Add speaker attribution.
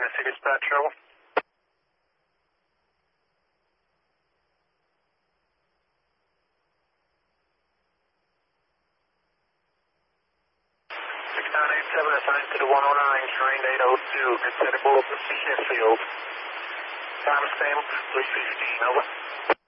Speaker 1: to dispatch trouble. 6987 assigned to the 109, train 802, good set of bullets in Sheffield. Timestamp 3:15, over.